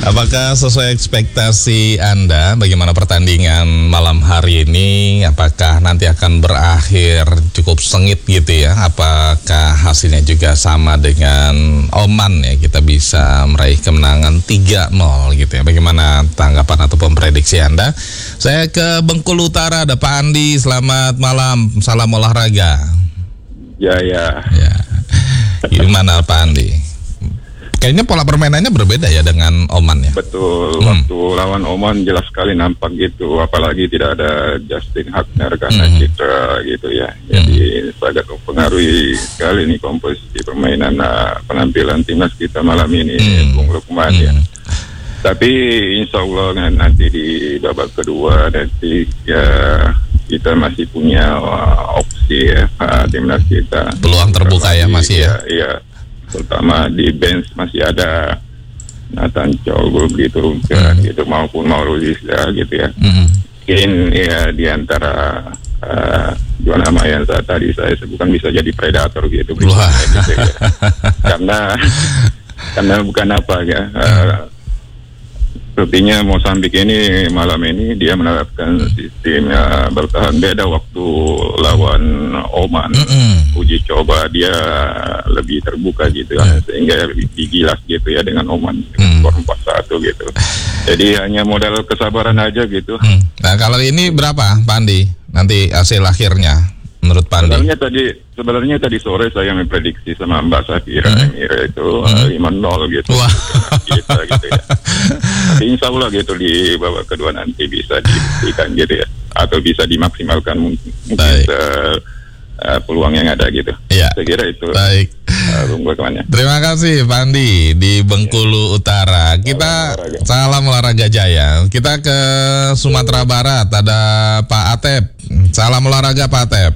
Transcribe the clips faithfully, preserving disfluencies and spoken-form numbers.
Apakah sesuai ekspektasi Anda? Bagaimana pertandingan malam hari ini? Apakah nanti akan berakhir cukup sengit gitu ya? Apakah hasilnya juga sama dengan Oman ya? Kita bisa meraih kemenangan tiga nol gitu ya? Bagaimana tanggapan ataupun prediksi Anda? Saya ke Bengkulu Utara, ada Pak Andi. Selamat malam, salam olahraga. Ya, ya. Ya. Gimana Pak Andi? Kayaknya pola permainannya berbeda ya dengan Oman ya? Betul, hmm. waktu lawan Oman jelas sekali nampak gitu, apalagi tidak ada Justin Hagner karena hmm. cedera gitu ya. Jadi hmm. sangat mempengaruhi sekali nih komposisi permainan uh, penampilan timnas kita malam ini, hmm. Bung Lukman hmm. ya. Tapi insya Allah nanti di babak kedua nanti ya kita masih punya uh, opsi ya, uh, timnas kita. Peluang terbuka ya masih ya? Iya. Terutama di bench masih ada Nathan Chow gitu, mm. gitu maupun Maurudis ya gitu ya. Mm. Mungkin ya di antara uh, dua nama yang saat tadi saya sebutkan bisa jadi predator gitu, gitu ya. karena karena bukan apa ya. Uh, Sepertinya Mozambik ini malam ini dia menerapkan sistem ya, bertahan beda waktu lawan Oman. Mm-hmm. Uji coba dia lebih terbuka gitu ya, mm. sehingga lebih digilas gitu ya dengan Oman mm. skor empat satu gitu. Jadi hanya modal kesabaran aja gitu. Mm. Nah kalau ini berapa Pak Andi nanti hasil akhirnya menurut Pak Andi? Sebenarnya tadi sebenarnya tadi sore saya memprediksi sama Mbak Safira mm. Emira itu mm. lima nol gitu. Wah. Kita gitu ya. Tapi insya Allah gitu di babak kedua nanti bisa dibuktikan gitu ya, atau bisa dimaksimalkan mungkin, mungkin se, uh, peluang yang ada gitu. Ya. Saya kira itu. Baik. Uh, Terima kasih Pak Andi di Bengkulu Utara. Kita salam olahraga. salam olahraga Jaya. Kita ke Sumatera Barat, ada Pak Atep. Salam olahraga Pak Atep.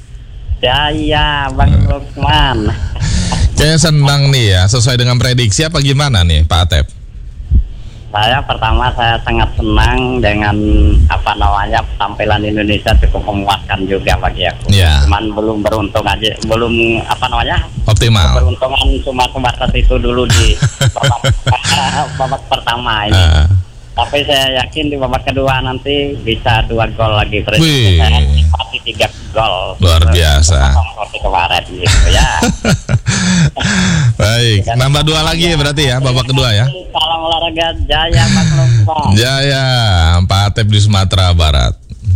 Jaya Bang Lukman. Saya senang nih ya, sesuai dengan prediksi apa gimana nih Pak Atep? Saya pertama saya sangat senang dengan apa namanya tampilan Indonesia cukup memuaskan juga bagi aku. Yeah. Cuman belum beruntung aja, belum apa namanya optimal. Beruntungan cuma sebatas itu dulu di babak, babak pertama ini. Uh. Tapi saya yakin di babak kedua nanti bisa dua gol lagi. Presiden saya pasti tiga gol. Luar biasa. Seperti kemarin gitu ya. Baik, nambah dua lagi ya berarti ya babak kedua ya. Salam olahraga Jaya Pak Lukman. Jaya, Pak Atep di Sumatera Barat.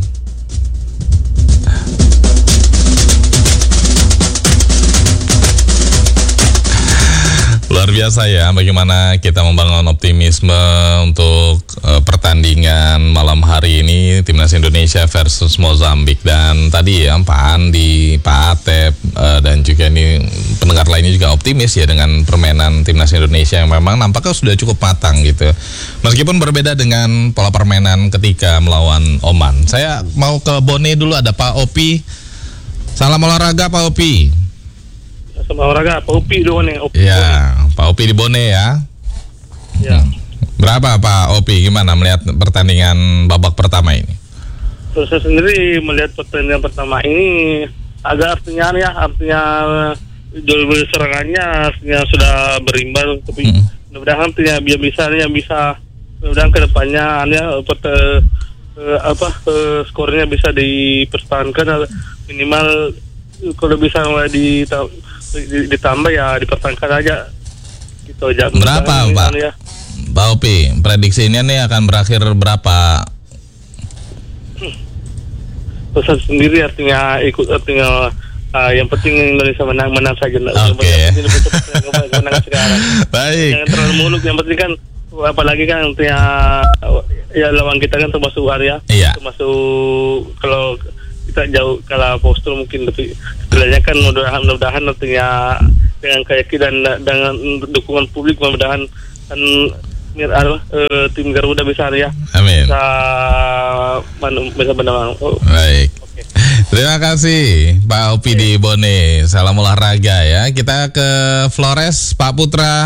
Luar biasa ya, bagaimana kita membangun optimisme untuk uh, pertandingan malam hari ini Timnas Indonesia versus Mozambik. Dan tadi ya Pak Andi, Pak Atep uh, dan juga ini pendengar lainnya juga optimis ya dengan permainan Timnas Indonesia yang memang nampaknya sudah cukup matang gitu. Meskipun berbeda dengan pola permainan ketika melawan Oman. Saya mau ke Bone dulu, ada Pak Opi. Salam olahraga Pak Opi. Sama olahraga Pak Upi dulu nih. Ya, Pak Upi di Bone ya. Ya. Berapa Pak Opi, gimana melihat pertandingan babak pertama ini? Terus saya sendiri melihat pertandingan pertama ini agak artinya ya, artinya jual beli serangannya artinya sudah berimbang, tapi hmm. mudah-mudahan artinya biar bisa ya bisa mudah-mudahan kedepannya ya perte, uh, apa uh, skornya bisa dipertahankan minimal kalau bisa mulai di ditambah ya dipertahankan aja gitu aja. Berapa Pak? Ya. Pak Opi, prediksinya nih akan berakhir berapa? Hmm. Pesan sendiri artinya ikut artinya uh, yang penting Indonesia menang menang saja. Oke. Okay. Menang sekarang. Baik. Jangan terlalu muluk, yang penting kan apalagi kan artinya ya lawan kita kan termasuk Arya. Iya. Termasuk kalau kita jauh kalah postur mungkin lebih sebenarnya kan mudah-mudahan mudah-mudahan nantinya dengan keyakinan dan dengan dukungan publik mudah-mudahan kan uh, tim Garuda bisa ya. Amin. Bisa bisa menang. Oh. Baik. Okay. Terima kasih Pak Opi okay. di Bone. Salam olahraga ya. Kita ke Flores, Pak Putra.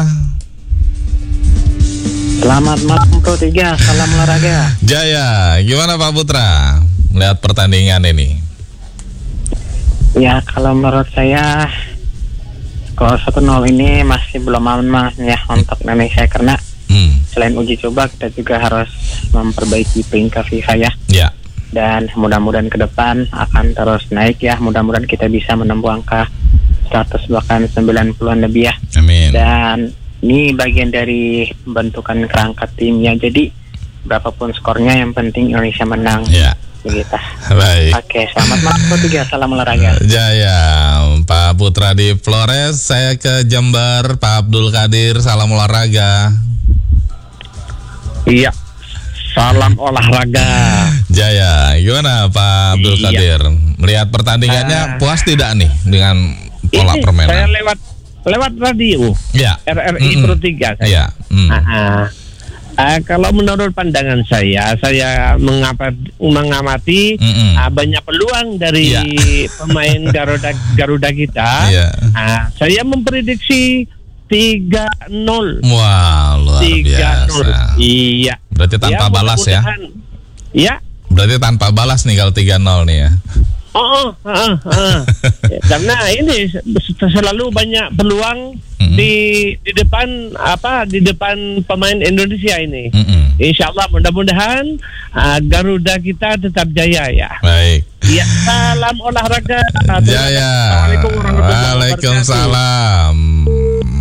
Selamat malam Pro tiga, salam olahraga. Jaya, gimana Pak Putra melihat pertandingan ini? Ya, kalau menurut saya skor satu nol ini masih belum aman ya untuk Indonesia, karena Mm-hmm. Selain uji coba, kita juga harus memperbaiki peringkat FIFA ya. Ya. Dan mudah-mudahan ke depan akan terus naik ya. Mudah-mudahan kita bisa menempuh angka seratus bahkan sembilan puluhan lebih ya. Amin. Dan ini bagian dari pembentukan kerangka timnya. Jadi berapapun skornya, yang penting Indonesia menang. Ya. Begitu. Baik. Oke, selamat malam Pro tiga, salam olahraga. Jaya, Pak Putra di Flores. Saya ke Jember, Pak Abdul Qadir, salam olahraga. Iya, salam olahraga. Jaya, gimana Pak Abdul Iya. Qadir? Melihat pertandingannya Uh, puas tidak nih dengan pola Ini permainan? saya lewat lewat radio Ya. R R I Mm-mm. Pro tiga. Iya. Mm. Ah, ah. Ah, kalau menurut pandangan saya, saya mengapa- mengamati Mm-mm. ah, banyak peluang dari Iya. pemain Garuda Garuda kita. Iya. Ah, saya memprediksi tiga nol. Wah, luar tiga nol. biasa. Iya. Berarti tanpa Ya, balas ya? mudah-mudahan. Ya. Berarti tanpa balas nih kalau tiga nol nih ya. Oh, oh, ah, ah. Karena ini selalu banyak peluang Mm-mm. di di depan apa di depan pemain Indonesia ini. Mm-mm. Insya Allah mudah-mudahan uh, Garuda kita tetap jaya ya. Baik. Ya, salam olahraga. Jaya. Assalamualaikum warahmatullahi wabarakatuh. Waalaikumsalam.